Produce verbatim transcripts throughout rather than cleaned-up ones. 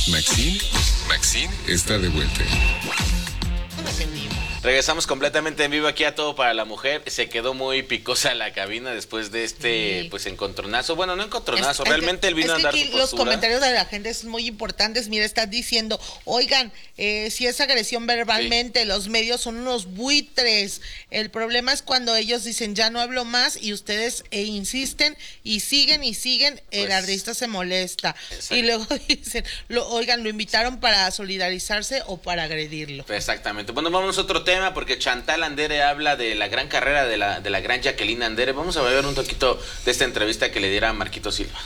Maxine, Maxine está de vuelta. Regresamos completamente en vivo aquí a Todo para la Mujer. Se quedó muy picosa la cabina después de este sí. pues encontronazo. Bueno, no encontronazo, es, realmente es él vino es a dar que su postura. Los comentarios de la gente son muy importantes. Mira, estás diciendo, oigan, eh, si es agresión verbalmente, sí. los medios son unos buitres. El problema es cuando ellos dicen, ya no hablo más, y ustedes eh, insisten y siguen y siguen, el pues, artista se molesta. Exacto. Y luego dicen, lo, oigan, ¿lo invitaron para solidarizarse o para agredirlo? Exactamente. Bueno, vamos a otro tema. Porque Chantal Andere habla de la gran carrera de la, de la gran Jacqueline Andere. Vamos a ver un poquito de esta entrevista que le diera a Marquito Silva.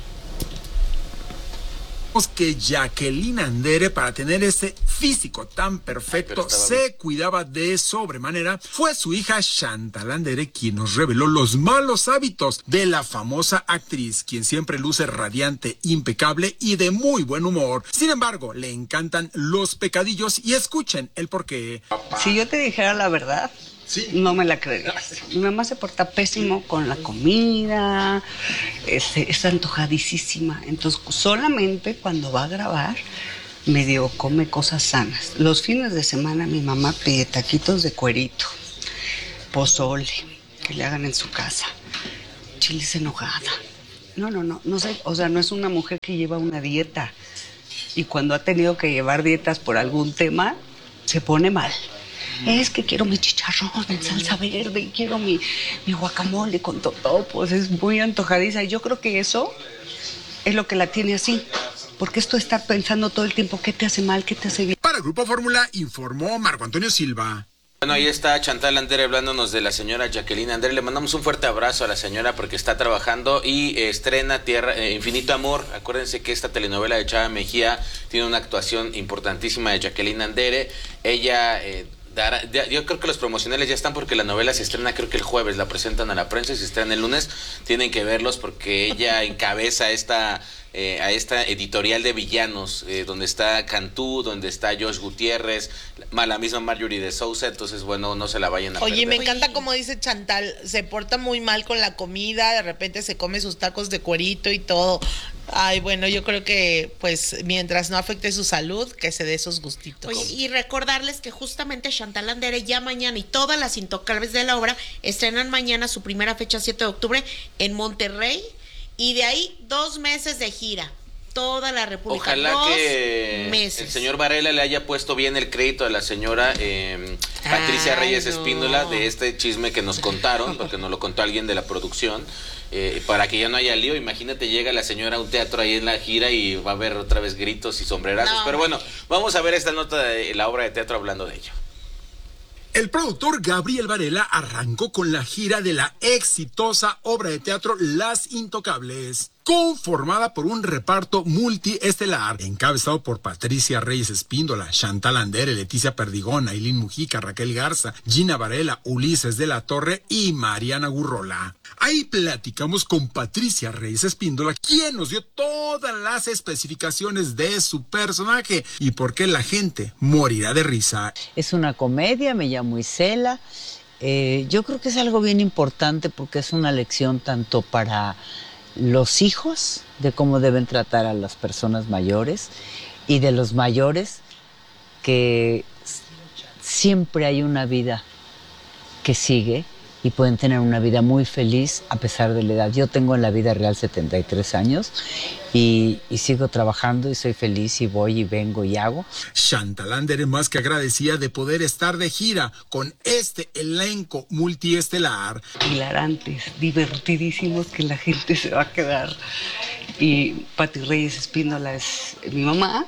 Que Jacqueline Andere, para tener ese físico tan perfecto, Ay, se bien. cuidaba de sobremanera. Fue su hija Chantal Andere quien nos reveló los malos hábitos de la famosa actriz, quien siempre luce radiante, impecable y de muy buen humor. Sin embargo, le encantan los pecadillos y escuchen el porqué. Si yo te dijera la verdad, sí. no me la creerías. Mi mamá se porta pésimo con la comida, es, es antojadísima. Entonces, solamente cuando va a grabar, medio come cosas sanas. Los fines de semana mi mamá pide taquitos de cuerito, pozole, que le hagan en su casa, chiles en nogada. No, no, no, no sé, o sea, no es una mujer que lleva una dieta. Y cuando ha tenido que llevar dietas por algún tema, se pone mal. Es que quiero mi chicharrón en salsa verde y quiero mi, mi guacamole con totopos, es muy antojadiza. Y yo creo que eso es lo que la tiene así, porque esto de estar pensando todo el tiempo qué te hace mal, qué te hace bien. Para Grupo Fórmula informó Marco Antonio Silva. Bueno, ahí está Chantal Andere hablándonos de la señora Jacqueline Andere. Le mandamos un fuerte abrazo a la señora porque está trabajando y eh, estrena Tierra, eh, Infinito Amor. Acuérdense que esta telenovela de Chava Mejía tiene una actuación importantísima de Jacqueline Andere. Ella... Eh, yo creo que los promocionales ya están porque la novela se estrena creo que el jueves, la presentan a la prensa y se estrena el lunes. Tienen que verlos porque ella encabeza esta eh, a esta editorial de villanos eh, donde está Cantú, donde está Josh Gutiérrez, la misma Marjorie de Sousa. Entonces bueno, no se la vayan a Oye, perder. Me encanta como dice Chantal, se porta muy mal con la comida, de repente se come sus tacos de cuerito y todo. Ay, bueno, yo creo que pues mientras no afecte su salud, que se dé esos gustitos. Oye, y recordarles que justamente Chantal Andere ya mañana y todas las intocables de la obra estrenan mañana su primera fecha, siete de octubre, en Monterrey, y de ahí dos meses de gira. Toda la República. Ojalá dos que meses. el señor Varela le haya puesto bien el crédito a la señora eh, Patricia Ay, Reyes no. Espíndola de este chisme que nos contaron, porque nos lo contó alguien de la producción, eh, para que ya no haya lío. Imagínate, llega la señora a un teatro ahí en la gira y va a haber otra vez gritos y sombrerazos. No. Pero bueno, vamos a ver esta nota de la obra de teatro hablando de ello. El productor Gabriel Varela arrancó con la gira de la exitosa obra de teatro Las Intocables, conformada por un reparto multiestelar, encabezado por Patricia Reyes Espíndola, Chantal Andere, Leticia Perdigón, Ailín Mujica, Raquel Garza, Gina Varela, Ulises de la Torre y Mariana Gurrola. Ahí platicamos con Patricia Reyes Espíndola, quien nos dio todas las especificaciones de su personaje y por qué la gente morirá de risa. Es una comedia, me llamo Isela. Eh, yo creo que es algo bien importante porque es una lección tanto para los hijos de cómo deben tratar a las personas mayores y de los mayores que siempre hay una vida que sigue y pueden tener una vida muy feliz a pesar de la edad. Yo tengo en la vida real setenta y tres años y, y sigo trabajando y soy feliz y voy y vengo y hago. Chantal Andere más que agradecida de poder estar de gira con este elenco multiestelar. Hilarantes, divertidísimos que la gente se va a quedar. Y Pati Reyes Espíndola es mi mamá.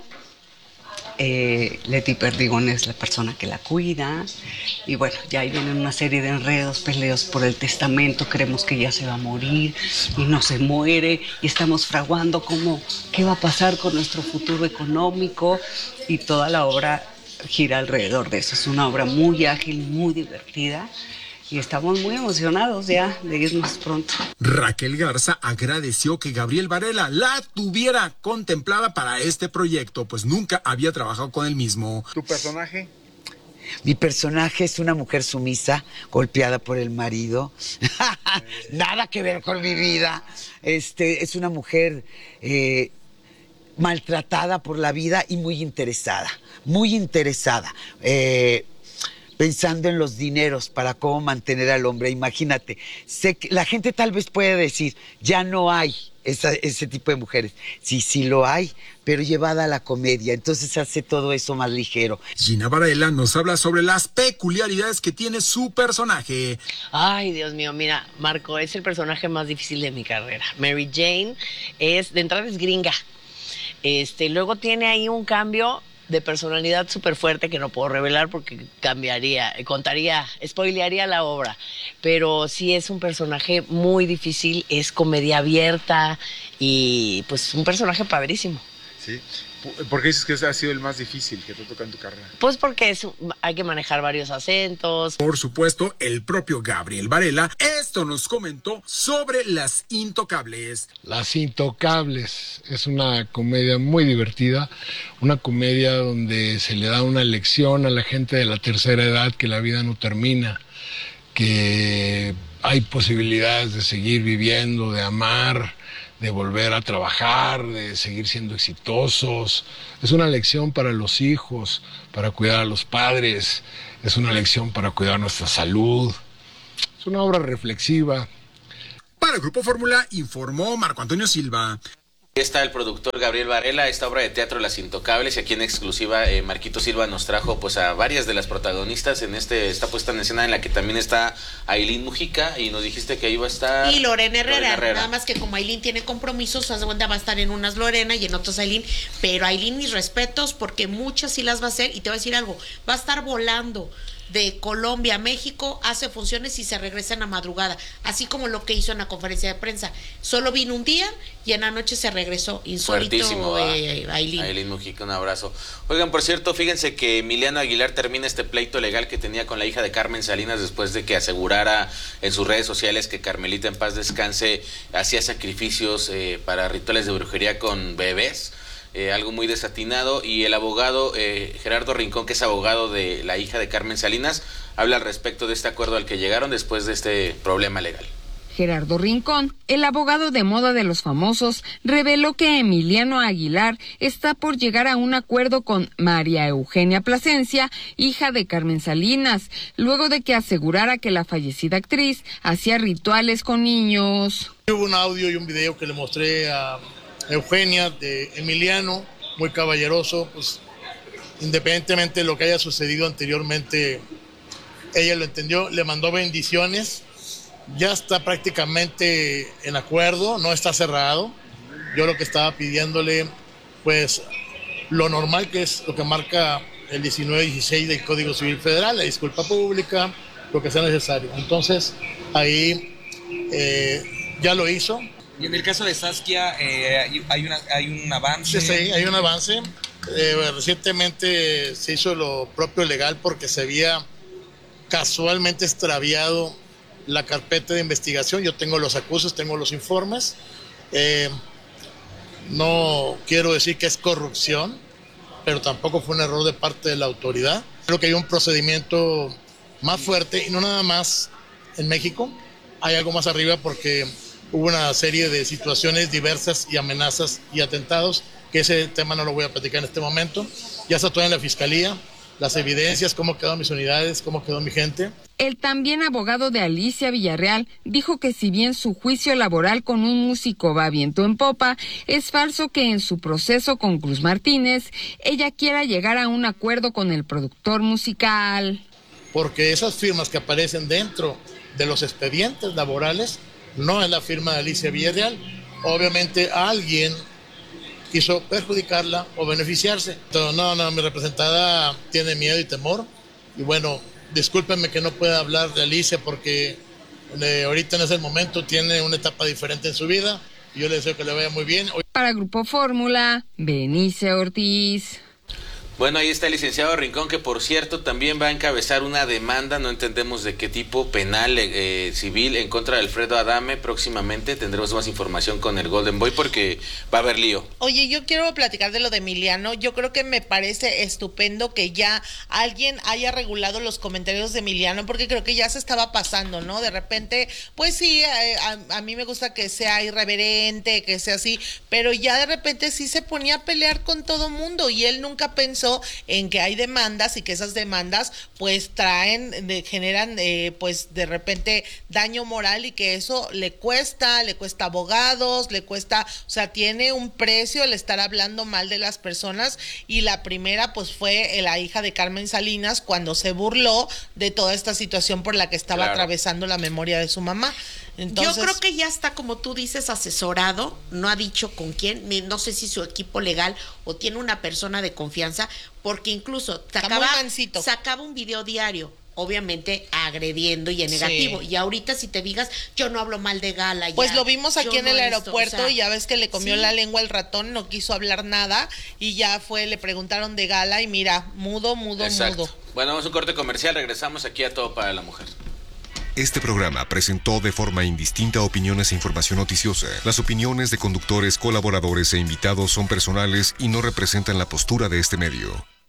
Eh, Leti Perdigón es la persona que la cuida y bueno, ya ahí vienen una serie de enredos, peleos por el testamento, creemos que ya se va a morir y no se muere y estamos fraguando cómo, qué va a pasar con nuestro futuro económico y toda la obra gira alrededor de eso. Es una obra muy ágil, muy divertida. Y estamos muy emocionados ya de irnos pronto. Raquel Garza agradeció que Gabriel Varela la tuviera contemplada para este proyecto, pues nunca había trabajado con él mismo. ¿Tu personaje? Mi personaje es una mujer sumisa, golpeada por el marido. Nada que ver con mi vida. Este, es una mujer eh, maltratada por la vida y muy interesada, muy interesada. Eh, pensando en los dineros para cómo mantener al hombre. Imagínate, sé que la gente tal vez puede decir, ya no hay esa, ese tipo de mujeres. Sí, sí lo hay, pero llevada a la comedia, entonces hace todo eso más ligero. Gina Varela nos habla sobre las peculiaridades que tiene su personaje. Ay, Dios mío, mira, Marco, es el personaje más difícil de mi carrera. Mary Jane es, de entrada es gringa. Este, luego tiene ahí un cambio de personalidad súper fuerte que no puedo revelar porque cambiaría, contaría, spoilearía la obra. Pero sí es un personaje muy difícil, es comedia abierta y pues un personaje padrísimo. Sí. ¿Por qué dices que ese ha sido el más difícil que te toca en tu carrera? Pues porque es, hay que manejar varios acentos. Por supuesto, el propio Gabriel Varela esto nos comentó sobre Las Intocables. Las Intocables es una comedia muy divertida, una comedia donde se le da una lección a la gente de la tercera edad que la vida no termina, que hay posibilidades de seguir viviendo, de amar, de volver a trabajar, de seguir siendo exitosos. Es una lección para los hijos, para cuidar a los padres, es una lección para cuidar nuestra salud. Es una obra reflexiva. Para el Grupo Fórmula informó Marco Antonio Silva. Está el productor Gabriel Varela, esta obra de teatro Las Intocables, y aquí en exclusiva eh, Marquito Silva nos trajo pues a varias de las protagonistas en este esta puesta en escena en la que también está Ailín Mujica, y nos dijiste que ahí va a estar y Lorena Herrera, Lorena Herrera. Nada más que como Ailín tiene compromisos, hace cuenta va a estar en unas Lorena y en otras Ailín, pero Ailín mis respetos porque muchas sí las va a hacer, y te voy a decir algo, va a estar volando de Colombia a México, hace funciones y se regresan a madrugada, así como lo que hizo en la conferencia de prensa. Solo vino un día y en la noche se regresó. Insólito, eh, Ailín. Ailín Mujica, un abrazo. Oigan, por cierto, fíjense que Emiliano Aguilar termina este pleito legal que tenía con la hija de Carmen Salinas después de que asegurara en sus redes sociales que Carmelita, en paz descanse, hacía sacrificios eh, para rituales de brujería con bebés. Eh, algo muy desatinado, y el abogado eh, Gerardo Rincón, que es abogado de la hija de Carmen Salinas, habla al respecto de este acuerdo al que llegaron después de este problema legal. Gerardo Rincón, el abogado de moda de los famosos, reveló que Emiliano Aguilar está por llegar a un acuerdo con María Eugenia Plasencia, hija de Carmen Salinas, luego de que asegurara que la fallecida actriz hacía rituales con niños. Hubo un audio y un video que le mostré a Eugenia de Emiliano, muy caballeroso, pues independientemente de lo que haya sucedido anteriormente, ella lo entendió, le mandó bendiciones, ya está prácticamente en acuerdo, no está cerrado. Yo lo que estaba pidiéndole, pues lo normal, que es lo que marca el diecinueve dieciséis del Código Civil Federal, la disculpa pública, lo que sea necesario. Entonces ahí eh, ya lo hizo. Y en el caso de Saskia, eh, hay, una, hay un avance. Sí, sí, hay un avance. Eh, recientemente se hizo lo propio legal porque se había casualmente extraviado la carpeta de investigación. Yo tengo los acusos, tengo los informes. Eh, no quiero decir que es corrupción, pero tampoco fue un error de parte de la autoridad. Creo que hay un procedimiento más fuerte, y no nada más en México, hay algo más arriba porque hubo una serie de situaciones diversas y amenazas y atentados, que ese tema no lo voy a platicar en este momento. Ya está todo en la fiscalía, las evidencias, cómo quedaron mis unidades, cómo quedó mi gente. El también abogado de Alicia Villarreal dijo que si bien su juicio laboral con un músico va viento en popa, es falso que en su proceso con Cruz Martínez ella quiera llegar a un acuerdo con el productor musical. Porque esas firmas que aparecen dentro de los expedientes laborales no es la firma de Alicia Villarreal. Obviamente alguien quiso perjudicarla o beneficiarse. Entonces, no, no, mi representada tiene miedo y temor. Y bueno, discúlpenme que no pueda hablar de Alicia porque eh, ahorita en ese momento tiene una etapa diferente en su vida. Y yo le deseo que le vaya muy bien. Para Grupo Fórmula, Benice Ortiz. Bueno, ahí está el licenciado Rincón, que por cierto también va a encabezar una demanda, no entendemos de qué tipo, penal, eh, civil, en contra de Alfredo Adame. Próximamente tendremos más información con el Golden Boy porque va a haber lío. Oye, yo quiero platicar de lo de Emiliano. Yo creo que me parece estupendo que ya alguien haya regulado los comentarios de Emiliano, porque creo que ya se estaba pasando, ¿no? De repente, pues sí, a, a, a mí me gusta que sea irreverente, que sea así, pero ya de repente sí se ponía a pelear con todo mundo y él nunca pensó en que hay demandas y que esas demandas pues traen, de, generan eh, pues de repente daño moral y que eso le cuesta, le cuesta abogados, le cuesta, o sea, tiene un precio el estar hablando mal de las personas. Y la primera pues fue la hija de Carmen Salinas, cuando se burló de toda esta situación por la que estaba claro. atravesando la memoria de su mamá. Entonces, yo creo que ya está, como tú dices, asesorado, no ha dicho con quién, no sé si su equipo legal o tiene una persona de confianza, porque incluso sacaba, sacaba un video diario, obviamente agrediendo y en negativo, sí. Y ahorita si te digas, yo no hablo mal de Gala. Ya, pues lo vimos aquí en no el esto, aeropuerto, o sea, y ya ves que le comió sí. la lengua el ratón, no quiso hablar nada y ya fue, le preguntaron de Gala y mira, mudo, mudo, Exacto. mudo. Bueno, vamos a un corte comercial, regresamos aquí a Todo para la Mujer. Este programa presentó de forma indistinta opiniones e información noticiosa. Las opiniones de conductores, colaboradores e invitados son personales y no representan la postura de este medio.